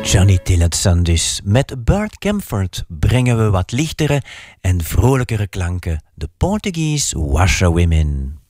Johnny Tillotson dus. Met Bert Camford brengen we wat lichtere en vrolijkere klanken. De Portuguese Washerwomen.